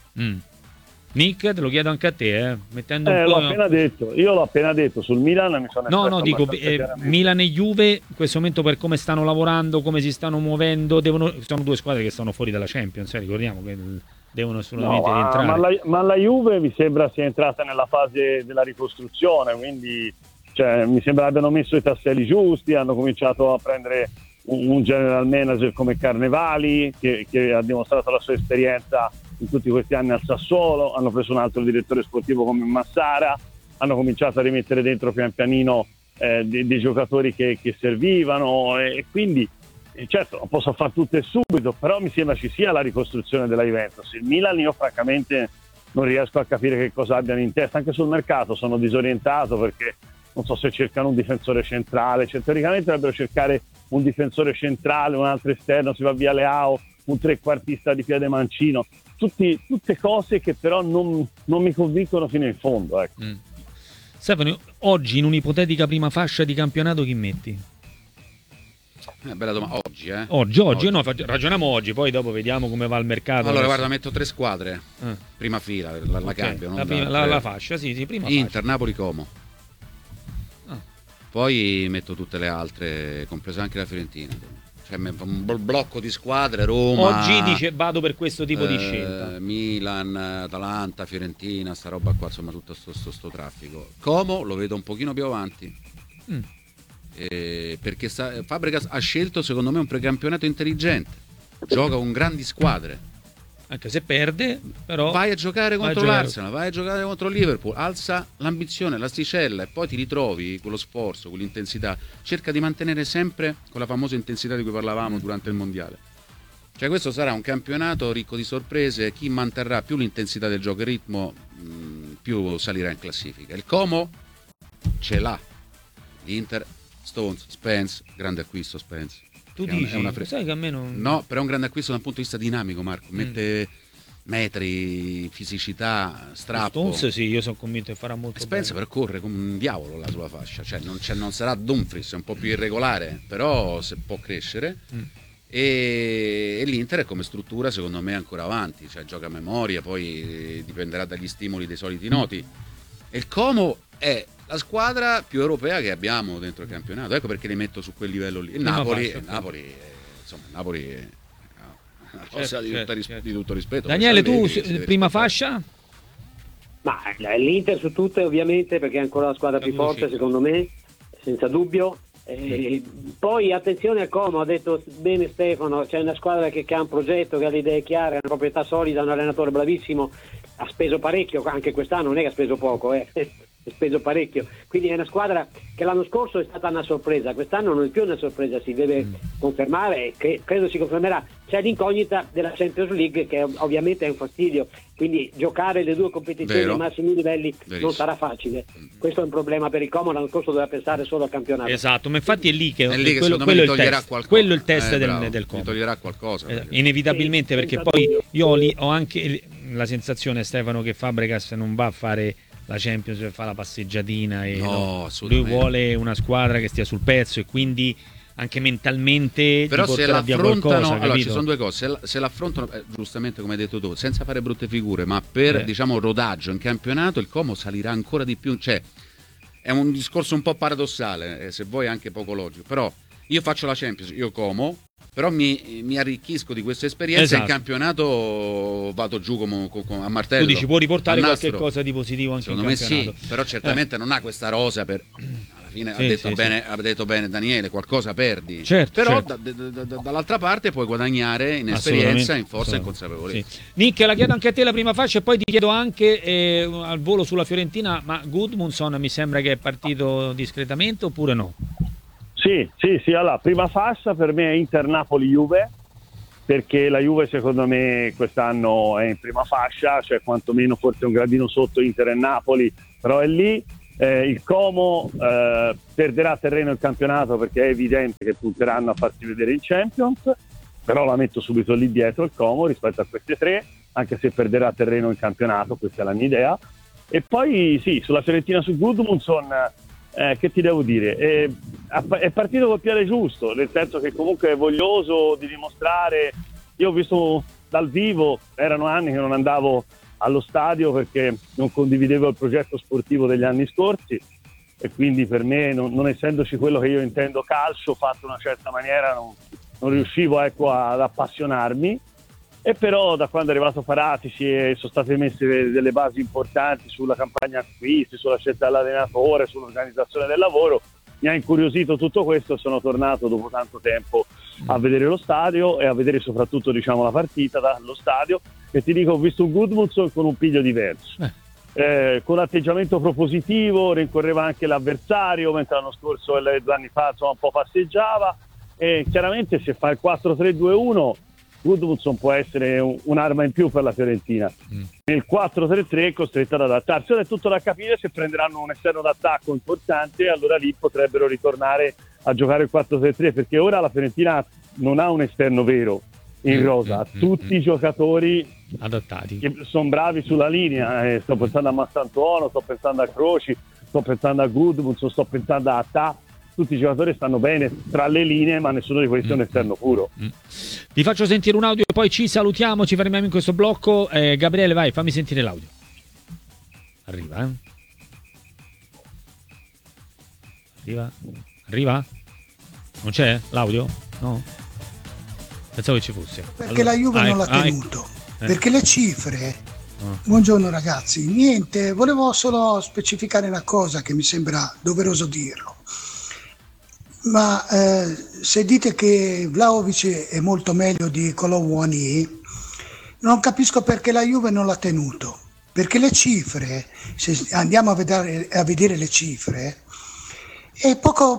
Nick, te lo chiedo anche a te, mettendo un po'... Io l'ho appena detto, sul Milan mi sono No, dico, Milan e Juve in questo momento, per come stanno lavorando, come si stanno muovendo, sono due squadre che stanno fuori dalla Champions, ricordiamo che devono assolutamente rientrare. Ma la Juve mi sembra sia entrata nella fase della ricostruzione, quindi mi sembra abbiano messo i tasselli giusti, hanno cominciato a prendere un general manager come Carnevali che ha dimostrato la sua esperienza in tutti questi anni al Sassuolo, hanno preso un altro direttore sportivo come Massara, hanno cominciato a rimettere dentro pian pianino dei giocatori che servivano, e quindi certo non posso fare tutte subito, però mi sembra ci sia la ricostruzione della Juventus. Il Milan io francamente non riesco a capire che cosa abbiano in testa, anche sul mercato sono disorientato, perché non so se cercano un difensore centrale, teoricamente dovrebbero cercare un difensore centrale, un altro esterno, si va via Leao, un trequartista di piede mancino, tutte cose che però non mi convincono fino in fondo, ecco. Stefano, oggi in un'ipotetica prima fascia di campionato chi metti? Bella domanda. Oggi. No, ragioniamo oggi, poi dopo vediamo come va il mercato. Allora guarda, metto 3 squadre, prima fila, la cambio, la fascia, sì, prima Inter, fascia. Napoli, Como. Poi metto tutte le altre, compresa anche la Fiorentina. Cioè un blocco di squadre, Roma. Oggi dice vado per questo tipo di scelta. Milan, Atalanta, Fiorentina, sta roba qua, insomma tutto sto traffico. Como lo vedo un pochino più avanti. Perché Fabregas ha scelto secondo me un precampionato intelligente. Gioca con grandi squadre. Anche se perde, però vai a giocare contro l'Arsenal, vai a giocare contro il Liverpool, alza l'ambizione, l'asticella, e poi ti ritrovi con lo sforzo, con l'intensità. Cerca di mantenere sempre quella famosa intensità di cui parlavamo durante il mondiale. Cioè questo sarà un campionato ricco di sorprese. Chi manterrà più l'intensità del gioco e il ritmo, più salirà in classifica. Il Como ce l'ha. L'Inter, Stones, Spence, grande acquisto Spence. Tu dici, sai che a me non... No, però è un grande acquisto da un punto di vista dinamico, Marco. Mette metri, fisicità, strappo. Stones sì, io sono convinto che farà molto Spence bene. Percorre come un diavolo là sulla fascia. Cioè non sarà Dumfries, è un po' più irregolare, però se può crescere. E l'Inter è come struttura secondo me ancora avanti, cioè gioca a memoria, poi dipenderà dagli stimoli dei soliti noti. E il Como è la squadra più europea che abbiamo dentro il campionato, ecco perché li metto su quel livello lì. Il Napoli è una cosa di tutto rispetto. Daniele, tu prima fascia? Ma l'Inter su tutte ovviamente, perché è ancora la squadra più forte secondo me, senza dubbio. Poi attenzione a Como, ha detto bene Stefano, c'è una squadra che ha un progetto, che ha le idee chiare, una proprietà solida, un allenatore bravissimo, ha speso parecchio, anche quest'anno non è che ha speso poco, ha speso parecchio, quindi è una squadra che l'anno scorso è stata una sorpresa, quest'anno non è più una sorpresa, si deve confermare, che credo si confermerà. C'è l'incognita della Champions League che ovviamente è un fastidio, quindi giocare le due competizioni ai massimi livelli non sarà facile. Questo è un problema per il Como, l'anno scorso doveva pensare solo al campionato. Esatto, ma infatti è lì che quello è il test, quello è il test del Como. Toglierà qualcosa. Inevitabilmente, perché poi io ho anche la sensazione, Stefano, che Fabregas non va a fare la Champions per fare la passeggiatina, e lui vuole una squadra che stia sul pezzo, e quindi anche mentalmente però ti porterà via qualcosa, allora ci sono due cose, se l'affrontano giustamente come hai detto tu, senza fare brutte figure, ma per diciamo rodaggio in campionato, il Como salirà ancora di più. Cioè è un discorso un po' paradossale, se vuoi anche poco logico, però io faccio la Champions, io Como, però mi arricchisco di questa esperienza, in campionato vado giù come a martello. Tu dici può riportare qualche cosa di positivo anche secondo in campionato. Me sì, però certamente non ha questa rosa per... fine Sì, ha detto bene Daniele, qualcosa perdi. Certo, Però certo. dall'altra parte puoi guadagnare in esperienza, in forza e in consapevolezza. Sì. Nick, la chiedo anche a te la prima fascia e poi ti chiedo anche al volo sulla Fiorentina, ma Gudmundsson mi sembra che è partito discretamente oppure no? Sì, allora, prima fascia per me è Inter-Napoli-Juve, perché la Juve secondo me quest'anno è in prima fascia, cioè quantomeno forse un gradino sotto Inter e Napoli, però è lì. Il Como perderà terreno il campionato perché è evidente che punteranno a farsi vedere in Champions, però la metto subito lì dietro il Como rispetto a queste tre, anche se perderà terreno in campionato, questa è la mia idea. E poi sì, sulla Fiorentina, su Gudmundsson, che ti devo dire, è partito col piede giusto, nel senso che comunque è voglioso di dimostrare. Io ho visto dal vivo, erano anni che non andavo allo stadio perché non condividevo il progetto sportivo degli anni scorsi, e quindi per me, non essendoci quello che io intendo calcio fatto in una certa maniera, non riuscivo ad appassionarmi. E però da quando è arrivato Paratici e sono state messe delle basi importanti sulla campagna acquisti, sulla scelta dell'allenatore, sull'organizzazione del lavoro, mi ha incuriosito tutto questo e sono tornato dopo tanto tempo a vedere lo stadio e a vedere soprattutto, diciamo, la partita dallo stadio. E ti dico, ho visto un Gudmundsson con un piglio diverso, con atteggiamento propositivo, rincorreva anche l'avversario, mentre l'anno scorso e 2 anni fa insomma un po' passeggiava. E chiaramente se fa il 4-3-2-1 Gudmundsson può essere un'arma in più per la Fiorentina. Nel 4-3-3 è costretta ad adattarsi. Ora è tutto da capire se prenderanno un esterno d'attacco importante, allora lì potrebbero ritornare a giocare il 4-3-3, perché ora la Fiorentina non ha un esterno vero in rosa, ha tutti i giocatori adattati che sono bravi sulla linea. Sto pensando a Massantuono, sto pensando a Croci, sto pensando a Gudmundsson, sto pensando a Attà. Tutti i giocatori stanno bene tra le linee, ma nessuno di questi è un esterno puro. Vi faccio sentire un audio e poi ci salutiamo, ci fermiamo in questo blocco. Gabriele, vai, fammi sentire l'audio. Arriva? Non c'è l'audio? No? Pensavo che ci fosse. Perché allora, la Juve non l'ha tenuto. Perché le cifre... Buongiorno ragazzi, niente, volevo solo specificare una cosa che mi sembra doveroso dirlo. Ma se dite che Vlahovic è molto meglio di Kolo-Muani, non capisco perché la Juve non l'ha tenuto, perché le cifre, se andiamo a vedere le cifre, e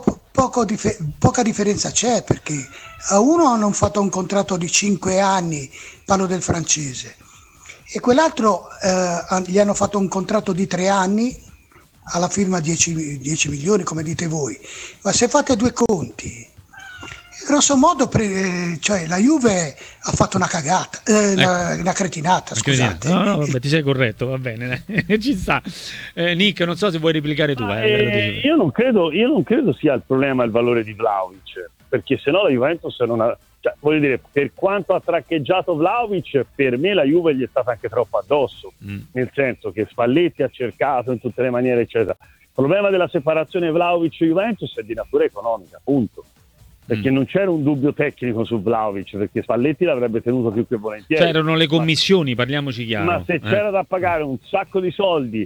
poca differenza c'è, perché a uno hanno fatto un contratto di 5 anni, parlo del francese, e quell'altro gli hanno fatto un contratto di 3 anni alla firma 10 milioni, come dite voi. Ma se fate due conti, grosso modo cioè la Juve ha fatto una cagata, una cretinata, scusate. No, vabbè, ti sei corretto, va bene, ci sta. Nick, non so se vuoi replicare tu. Io non credo sia il problema il valore di Vlahovic, perché sennò la Juventus non ha... Cioè, voglio dire, per quanto ha traccheggiato Vlahovic, per me la Juve gli è stata anche troppo addosso, nel senso che Spalletti ha cercato in tutte le maniere, eccetera. Il problema della separazione Vlahovic-Juventus è di natura economica, punto. Perché non c'era un dubbio tecnico su Vlahovic, perché Spalletti l'avrebbe tenuto più che volentieri. C'erano le commissioni, parliamoci chiaro. Ma se c'era da pagare un sacco di soldi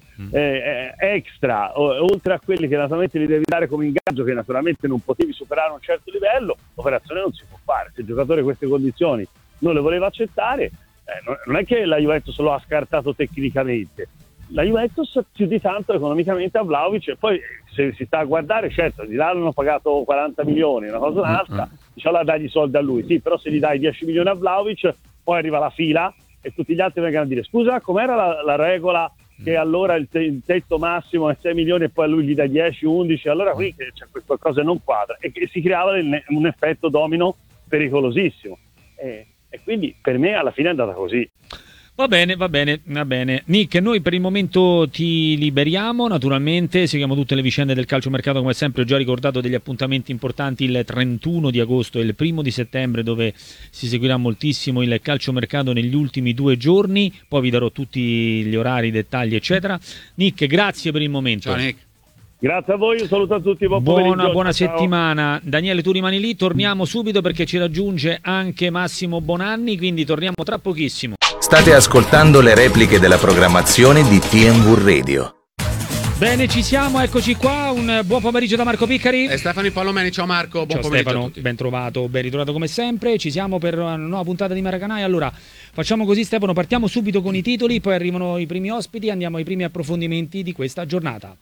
extra, oltre a quelli che naturalmente li devi dare come ingaggio, che naturalmente non potevi superare un certo livello, l'operazione non si può fare. Se il giocatore queste condizioni non le voleva accettare, non è che la Juventus lo ha scartato tecnicamente. La Juventus più di tanto economicamente a Vlahovic, e poi se si sta a guardare, certo, di là hanno pagato 40 milioni, una cosa un'altra, diciamo, dagli soldi a lui, sì, però se gli dai 10 milioni a Vlahovic, poi arriva la fila e tutti gli altri vengono a dire: scusa, com'era la regola che allora il tetto massimo è 6 milioni e poi a lui gli dai 10, 11, allora qui c'è qualcosa che non quadra, e che si creava un effetto domino pericolosissimo, e quindi per me alla fine è andata così. Va bene. Nick, noi per il momento ti liberiamo, naturalmente seguiamo tutte le vicende del calciomercato, come sempre ho già ricordato degli appuntamenti importanti il 31 di agosto e il 1 di settembre, dove si seguirà moltissimo il calciomercato negli ultimi 2 giorni, poi vi darò tutti gli orari, i dettagli eccetera. Nick, grazie per il momento. Ciao Nick. Grazie a voi, un saluto a tutti, buona settimana. Daniele, tu rimani lì, torniamo subito perché ci raggiunge anche Massimo Bonanni, quindi torniamo tra pochissimo. State ascoltando le repliche della programmazione di TNW Radio. Bene, ci siamo, eccoci qua. Un buon pomeriggio da Marco Piccari e Stefano Impallomeni. Ciao Marco, buon pomeriggio Stefano, a tutti. ben trovato, ben ritrovato come sempre. Ci siamo per una nuova puntata di Maracanã. E allora facciamo così, Stefano, partiamo subito con i titoli, poi arrivano i primi ospiti, andiamo ai primi approfondimenti di questa giornata.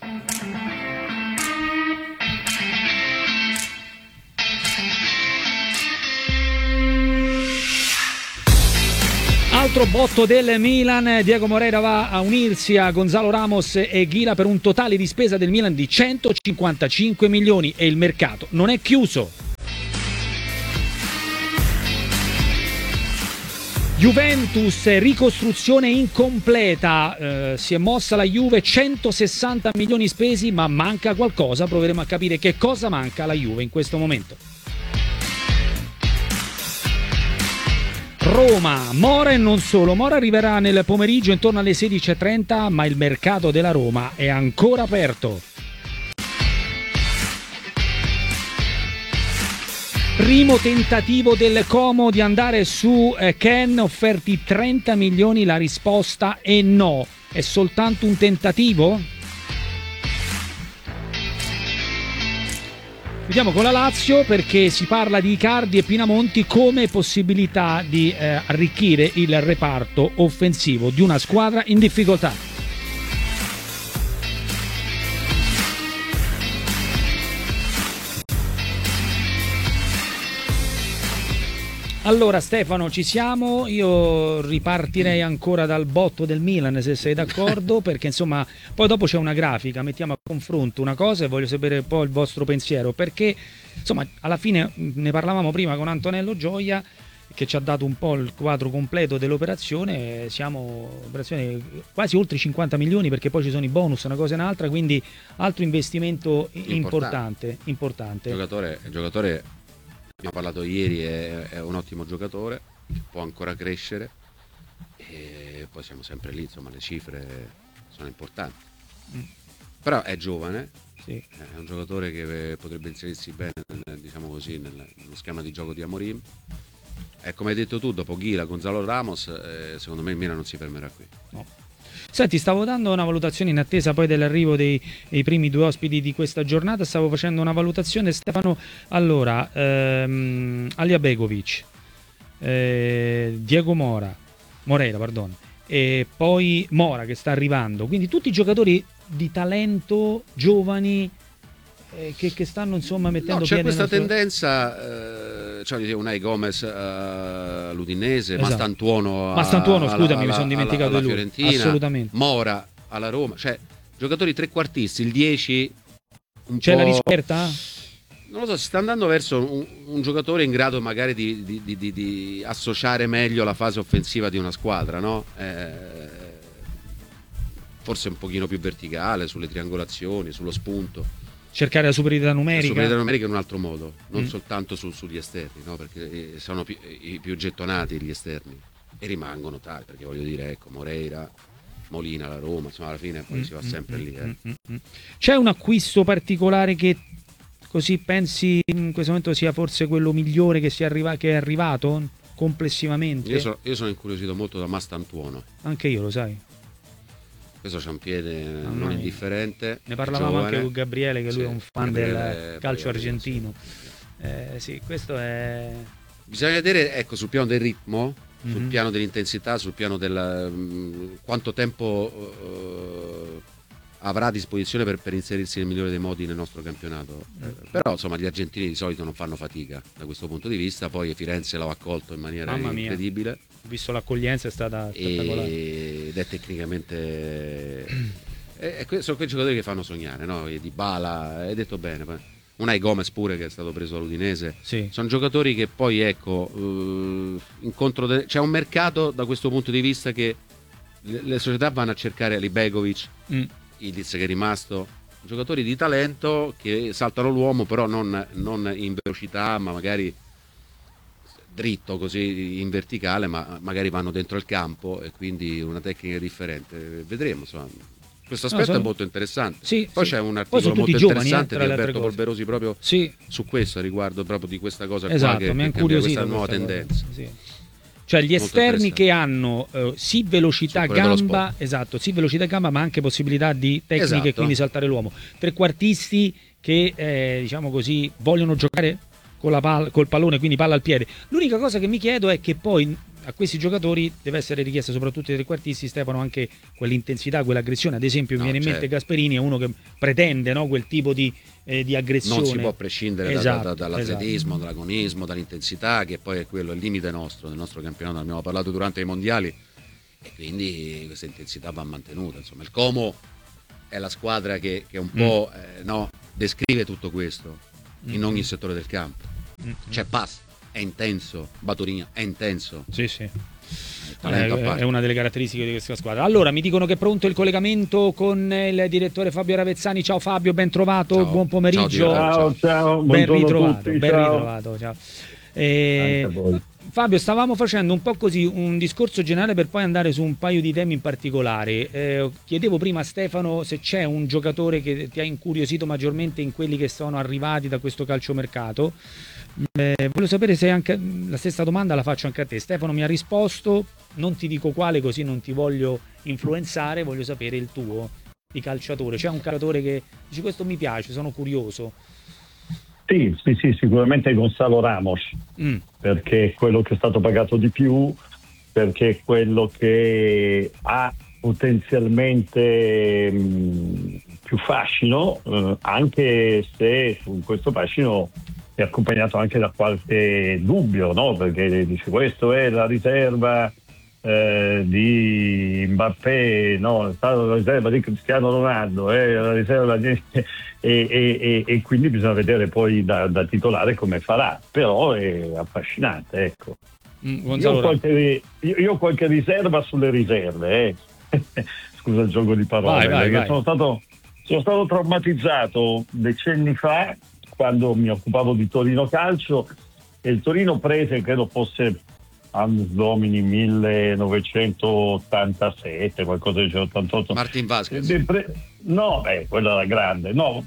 Altro botto del Milan, Diego Moreira va a unirsi a Gonzalo Ramos e Ghila per un totale di spesa del Milan di 155 milioni e il mercato non è chiuso. Juventus, ricostruzione incompleta, si è mossa la Juve, 160 milioni spesi ma manca qualcosa, proveremo a capire che cosa manca alla Juve in questo momento. Roma, Mora e non solo, Mora arriverà nel pomeriggio intorno alle 16:30, ma il mercato della Roma è ancora aperto. Primo tentativo del Como di andare su Ken, offerti 30 milioni, la risposta è no, è soltanto un tentativo? Vediamo con la Lazio perché si parla di Icardi e Pinamonti come possibilità di arricchire il reparto offensivo di una squadra in difficoltà. Allora Stefano, ci siamo, io ripartirei ancora dal botto del Milan se sei d'accordo, perché insomma poi dopo c'è una grafica, mettiamo a confronto una cosa e voglio sapere un po' il vostro pensiero, perché insomma alla fine ne parlavamo prima con Antonello Gioia che ci ha dato un po' il quadro completo dell'operazione, siamo operazione quasi oltre 50 milioni perché poi ci sono i bonus, una cosa e un'altra, quindi altro investimento importante. Il giocatore abbiamo parlato ieri, è un ottimo giocatore, può ancora crescere e poi siamo sempre lì, insomma le cifre sono importanti, però è giovane, sì. È un giocatore che potrebbe inserirsi bene, diciamo così, nello schema di gioco di Amorim, e come hai detto tu, dopo Ghila, Gonzalo Ramos, secondo me il Milan non si fermerà qui. No. Senti, stavo dando una valutazione in attesa poi dell'arrivo dei primi due ospiti di questa giornata, stavo facendo una valutazione, Stefano. Allora, Alija Begovic, Diego Moreira, e poi Mora che sta arrivando, quindi tutti giocatori di talento, giovani, che stanno insomma mettendo c'è piede questa tendenza, cioè Unai Gomez all'Udinese, esatto. Mastantuono, scusami, mi sono dimenticato alla di lui. Fiorentina, assolutamente. Mora alla Roma, cioè giocatori trequartisti, il 10 c'è la risperta? Non lo so, si sta andando verso un giocatore in grado magari di associare meglio la fase offensiva di una squadra, no? Forse un pochino più verticale sulle triangolazioni, sullo spunto. Cercare la superiorità numerica. La superiorità numerica in un altro modo, non soltanto sugli esterni, no? Perché sono i più gettonati gli esterni e rimangono tali, perché voglio dire, ecco, Moreira, Molina, la Roma, insomma alla fine poi si va sempre lì. C'è un acquisto particolare che così pensi in questo momento sia forse quello migliore che è arrivato complessivamente? Io sono incuriosito molto da Mastantuono. Anche io, lo sai. Questo c'è un piede non indifferente. Ne parlavamo giovane, anche con Gabriele, che lui è un fan del calcio argentino. Sì, questo è... Bisogna vedere, ecco, sul piano del ritmo, sul piano dell'intensità, sul piano del quanto tempo avrà a disposizione per inserirsi nel migliore dei modi nel nostro campionato. Però insomma gli argentini di solito non fanno fatica da questo punto di vista, poi Firenze l'ha accolto in maniera incredibile. Ho visto l'accoglienza, è stata spettacolare. Ed è tecnicamente sono quei giocatori che fanno sognare, no? Dybala, hai detto bene, Unai Gomez pure che è stato preso all'Udinese, sì. Sono giocatori che poi ecco c'è un mercato da questo punto di vista che le società vanno a cercare Begovic, Ildiz che è rimasto, giocatori di talento che saltano l'uomo, però non in velocità, ma magari dritto così in verticale, ma magari vanno dentro il campo e quindi una tecnica differente. Vedremo, insomma. Questo aspetto è molto interessante. Sì, poi c'è un articolo molto interessante di Alberto Polverosi proprio su questo, riguardo proprio di questa cosa esatto, qua, che cambia questa nuova tendenza. Sì. Cioè gli esterni interessante. che hanno sì velocità Sul quello dello gamba, esatto, sì velocità gamba, ma anche possibilità di tecniche e Esatto. quindi saltare l'uomo. Trequartisti che diciamo così vogliono giocare con col pallone, quindi palla al piede. L'unica cosa che mi chiedo è che poi a questi giocatori deve essere richiesta, soprattutto ai trequartisti, Stefano, anche quell'intensità, quell'aggressione. Ad esempio, mi viene in mente certo. Gasperini, è uno che pretende, no, quel tipo di aggressione. Non si può prescindere Esatto, dall'atletismo, dall'agonismo, dall'intensità, che poi è quello, il limite nostro, del nostro campionato. Ne abbiamo parlato durante i mondiali e quindi questa intensità va mantenuta. Insomma, il Como è la squadra che un po' descrive tutto questo in ogni settore del campo. C'è pass, è intenso, Baturin è intenso. Sì, sì. Talento a parte. È una delle caratteristiche di questa squadra. Allora, mi dicono che è pronto il collegamento con il direttore Fabio Ravezzani. Ciao Fabio, ben trovato, Ciao. buon pomeriggio. Ciao, Ben buongiorno ritrovato, a tutti, ben ciao. ritrovato. Ciao. Anche a voi. Fabio, stavamo facendo un po' così un discorso generale per poi andare su un paio di temi in particolare. Chiedevo prima a Stefano se c'è un giocatore che ti ha incuriosito maggiormente in quelli che sono arrivati da questo calciomercato. Voglio sapere se anche la stessa domanda la faccio anche a te. Stefano mi ha risposto, non ti dico quale così non ti voglio influenzare, voglio sapere il tuo di calciatore. C'è un calciatore che dice questo mi piace, sono curioso. Sì, sicuramente Gonzalo Ramos, perché è quello che è stato pagato di più, perché è quello che ha potenzialmente più fascino, anche se su questo fascino è accompagnato anche da qualche dubbio, no? Perché dice questo è la riserva di Mbappé, no? È stata la riserva di Cristiano Ronaldo, la riserva di... e quindi bisogna vedere poi da titolare come farà, però è affascinante, ecco. Io ho qualche riserva sulle riserve, scusa il gioco di parole, vai. Sono stato traumatizzato decenni fa quando mi occupavo di Torino Calcio e il Torino prese, credo fosse Annus Domini 1987, qualcosa di 88. Martin Vasquez. No, quella era grande. No,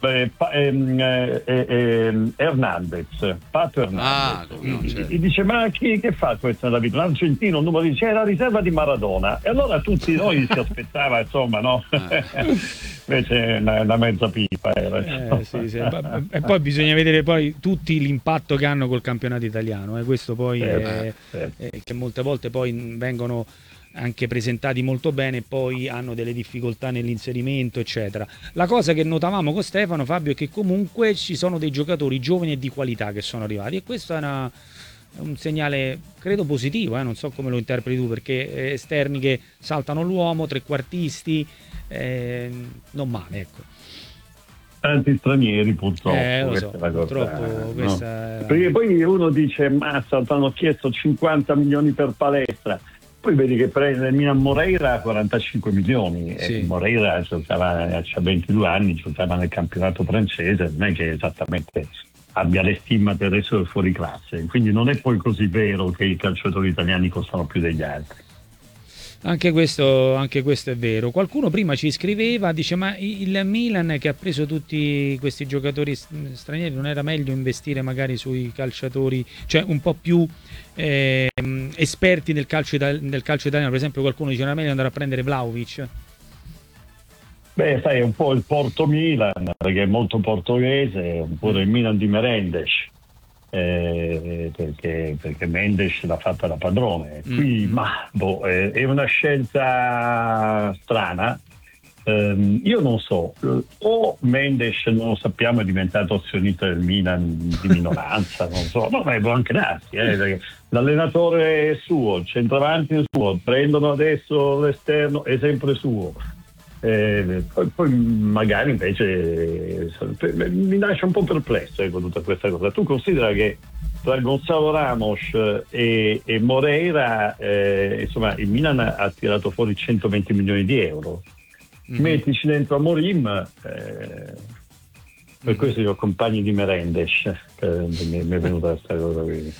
Hernandez, Pato Hernandez. Certo. E dice, ma che fa questo nella vita? L'argentino, numero 10, è la riserva di Maradona. E allora tutti noi si aspettava, insomma, no? Invece una mezza pipa era. Sì. E poi bisogna vedere poi tutti l'impatto che hanno col campionato italiano. Questo poi che molte volte poi vengono anche presentati molto bene e poi hanno delle difficoltà nell'inserimento, eccetera. La cosa che notavamo con Stefano, Fabio, è che comunque ci sono dei giocatori giovani e di qualità che sono arrivati e questo è un segnale credo positivo, non so come lo interpreti tu, perché esterni che saltano l'uomo, trequartisti, non male, ecco. Tanti stranieri purtroppo, lo so, purtroppo questa perché poi uno dice mazza, hanno chiesto 50 milioni per palestra, poi vedi che prende Milan Moreira a 45 milioni e Moreira giocava, c'ha 22 anni, giocava nel campionato francese, non è che esattamente abbia le stimmate adesso del fuori classe, quindi non è poi così vero che i calciatori italiani costano più degli altri. Anche questo è vero. Qualcuno prima ci scriveva, dice ma il Milan che ha preso tutti questi giocatori stranieri, non era meglio investire magari sui calciatori, cioè un po' più esperti nel calcio italiano? Per esempio qualcuno dice non era meglio andare a prendere Vlahovic? Beh, sai, è un po' il Porto Milan, perché è molto portoghese, oppure il Milan di Merendes, perché Mendes l'ha fatta da padrone. Qui è una scelta strana. Io non so, o Mendes, non lo sappiamo, è diventato azionista del Milan di minoranza, non so, no, ma può anche darsi, perché l'allenatore è suo, il centravanti è suo, prendono adesso l'esterno, è sempre suo. Poi magari invece mi lascia un po' perplesso con tutta questa cosa. Tu considera che tra Gonzalo Ramos e Moreira insomma il Milan ha tirato fuori 120 milioni di euro. Mettici dentro Amorim, per questo io ho compagni di Merendes, mi è venuta questa cosa qui.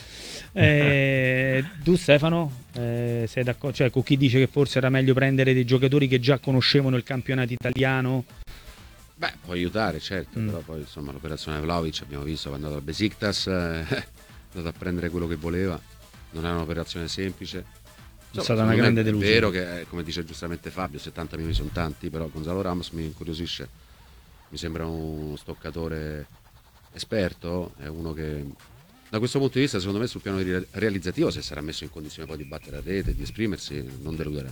Tu Stefano sei d'accordo, cioè con chi dice che forse era meglio prendere dei giocatori che già conoscevano il campionato italiano? Beh, può aiutare, certo, però poi insomma l'operazione Vlahovic abbiamo visto che è andato al Besiktas, è andato a prendere quello che voleva. non è un'operazione semplice. È stata una grande delusione. È vero che, come dice giustamente Fabio, 70 milioni sono tanti, però Gonzalo Ramos mi incuriosisce, mi sembra uno stoccatore esperto, è uno che da questo punto di vista, secondo me, sul piano realizzativo, se sarà messo in condizione poi di battere a rete, di esprimersi, non deluderà.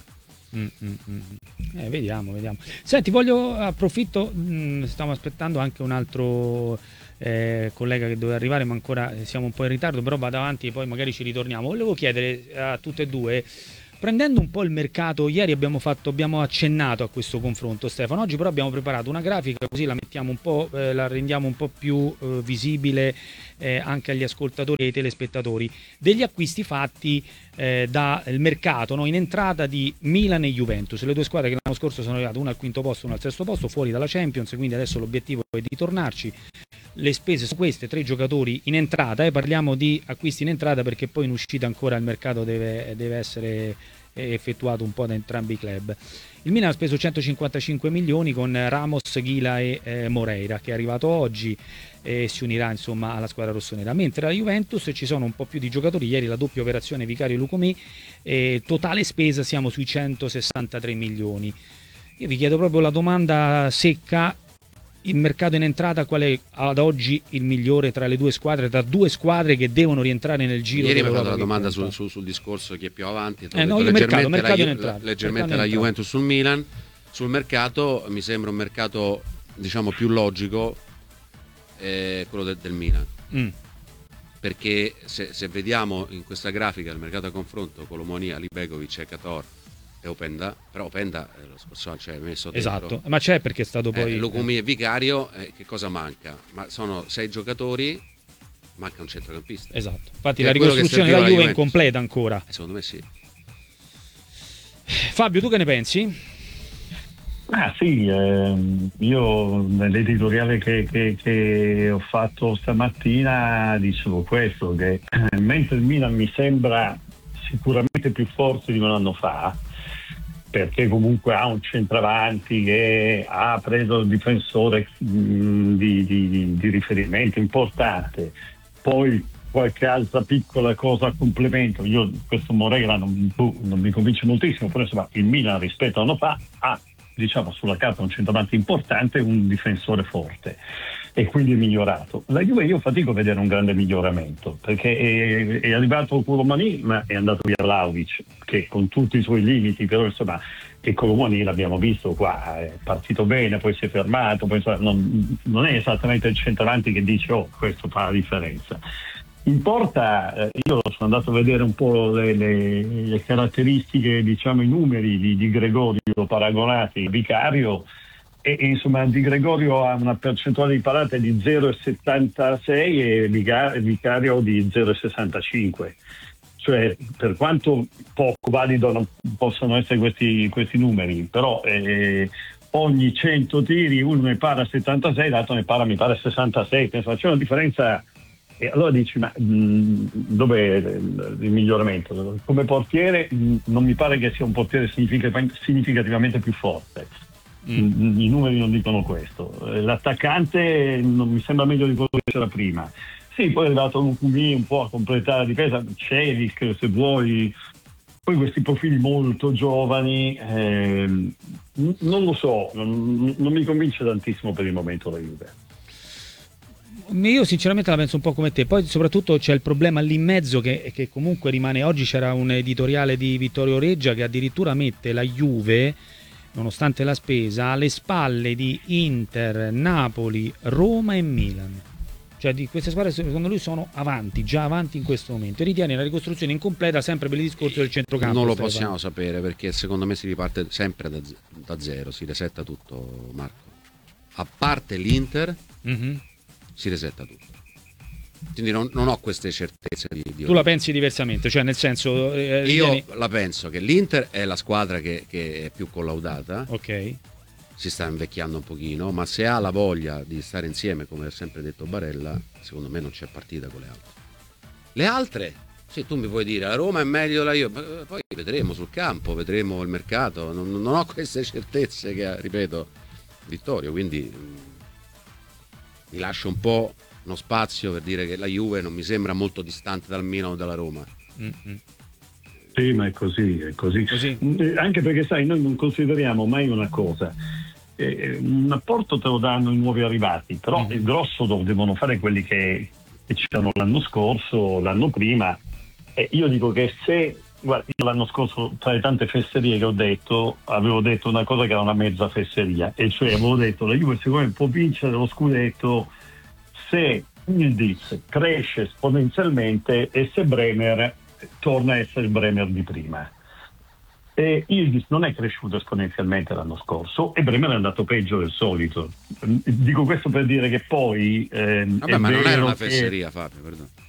Vediamo. Senti, approfitto, stiamo aspettando anche un altro collega che doveva arrivare, ma ancora siamo un po' in ritardo, però vado avanti e poi magari ci ritorniamo. Volevo chiedere a tutte e due, prendendo un po' il mercato, ieri abbiamo accennato a questo confronto, Stefano, oggi però abbiamo preparato una grafica, così la mettiamo un po', la rendiamo un po' più visibile anche agli ascoltatori e ai telespettatori, degli acquisti fatti dal mercato, no? In entrata di Milan e Juventus, le due squadre che l'anno scorso sono arrivate una al quinto posto, una al sesto posto, fuori dalla Champions, quindi adesso l'obiettivo è di tornarci. Le spese su queste, 3 giocatori in entrata, parliamo di acquisti in entrata perché poi in uscita ancora il mercato deve essere effettuato un po' da entrambi i club. Il Milan ha speso 155 milioni con Ramos, Ghila e Moreira, che è arrivato oggi e si unirà insomma alla squadra rossonera, mentre alla Juventus ci sono un po' più di giocatori, ieri la doppia operazione Vicario-Lucumí, totale spesa siamo sui 163 milioni. Io vi chiedo proprio la domanda secca: il mercato in entrata qual è ad oggi il migliore tra le due squadre, tra due squadre che devono rientrare nel giro? Ieri mi ha fatto la domanda sul discorso chi è più avanti, leggermente la Juventus sul Milan. Sul mercato mi sembra un mercato, diciamo, più logico quello del Milan, perché se vediamo in questa grafica il mercato a confronto Colomoni, Alibegovic e Kator e Openda, però Openda lo scorso anno c'è messo dentro. Esatto, ma c'è perché è stato poi Lucumí e Vicario, che cosa manca? Ma sono 6 giocatori, manca un centrocampista. Esatto, infatti la ricostruzione della Juve è incompleta ancora. Secondo me sì. Fabio, tu che ne pensi? Io nell'editoriale che ho fatto stamattina dicevo questo, che mentre il Milan mi sembra sicuramente più forte di un anno fa, perché comunque ha un centravanti che ha preso il difensore di riferimento importante, poi qualche altra piccola cosa a complemento. Io questo Moreira non mi convince moltissimo, però insomma il Milan rispetto a un anno fa ha, diciamo, sulla carta un centravanti importante e un difensore forte, e quindi è migliorato. La Juve io fatico a vedere un grande miglioramento, perché è arrivato Colomani ma è andato via Vlahovic, che con tutti i suoi limiti, però insomma, e Colomani l'abbiamo visto qua, è partito bene, poi si è fermato, poi, insomma, non è esattamente il centravanti che dice questo fa la differenza. In porta io sono andato a vedere un po' le caratteristiche, diciamo i numeri di Gregorio paragonati a Vicario, e insomma Di Gregorio ha una percentuale di parate di 0,76 e Vicario di 0,65, cioè per quanto poco valido possono essere questi numeri, però ogni 100 tiri uno ne para 76, l'altro ne para mi pare 66, c'è una differenza. E allora dici, ma dov'è il miglioramento? Come portiere non mi pare che sia un portiere significativamente più forte. I numeri non dicono questo. L'attaccante non mi sembra meglio di quello che c'era prima. Sì, poi è arrivato Lucumí un po' a completare la difesa, Cevic se vuoi, poi questi profili molto giovani, non lo so, non mi convince tantissimo per il momento la Juve. Io sinceramente la penso un po' come te, poi soprattutto c'è il problema lì in mezzo che comunque rimane. Oggi c'era un editoriale di Vittorio Reggia che addirittura mette la Juve, nonostante la spesa, alle spalle di Inter, Napoli, Roma e Milan. Cioè di queste squadre secondo lui sono già avanti in questo momento, e ritiene la ricostruzione incompleta sempre per il discorso del centrocampo. Non lo possiamo sapere, perché secondo me si riparte sempre da zero, si resetta tutto, Marco. A parte l'Inter, si resetta tutto. Quindi non ho queste certezze Tu la pensi diversamente, cioè nel senso io la penso che l'Inter è la squadra che è più collaudata, ok, si sta invecchiando un pochino, ma se ha la voglia di stare insieme, come ha sempre detto Barella, secondo me non c'è partita con le altre. Le altre, sì, tu mi puoi dire la Roma è meglio della Juve, poi vedremo sul campo, vedremo il mercato, non ho queste certezze che ripeto Vittorio, quindi mi lascio un po' uno spazio per dire che la Juve non mi sembra molto distante dal Milan o dalla Roma. Sì, ma è così. Anche perché, sai, noi non consideriamo mai una cosa. Un apporto te lo danno i nuovi arrivati, però il grosso lo devono fare quelli che c'erano l'anno scorso, l'anno prima. Io dico che guarda, io l'anno scorso, tra le tante fesserie che ho detto, avevo detto una cosa che era una mezza fesseria, e cioè avevo detto la Juve secondo me può vincere lo scudetto se il Diz cresce esponenzialmente e se Bremer torna a essere il Bremer di prima. E Ildiz non è cresciuto esponenzialmente l'anno scorso e Bremer è andato peggio del solito. Dico questo per dire che poi vabbè, ma non era una fesseria, Fabio, perdono.